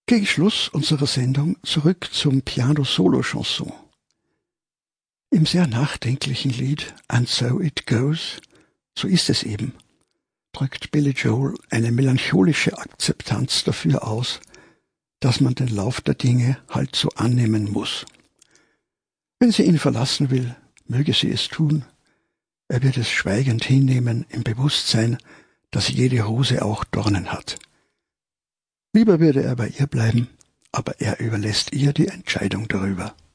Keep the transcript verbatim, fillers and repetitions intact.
Gegen Schluss unserer Sendung zurück zum Piano-Solo-Chanson. Im sehr nachdenklichen Lied And So It Goes, so ist es eben, drückt Billy Joel eine melancholische Akzeptanz dafür aus, dass man den Lauf der Dinge halt so annehmen muss. Wenn sie ihn verlassen will, möge sie es tun. Er wird es schweigend hinnehmen im Bewusstsein, dass jede Rose auch Dornen hat. Lieber würde er bei ihr bleiben, aber er überlässt ihr die Entscheidung darüber.